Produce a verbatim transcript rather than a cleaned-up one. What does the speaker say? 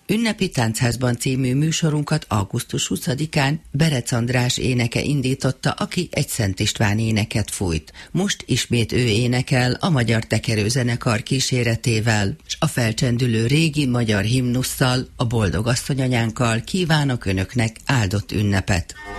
Ünnepi Táncházban című műsorunkat augusztus huszadikán Berec András éneke indította, aki egy Szent István éneket fújt. Most ismét ő énekel a Magyar Tekerőzenekar kíséretével, és a felcsendülő régi magyar himnusszal, a Boldog Asszonyanyánkkal kívánok önöknek áldott ünnepet.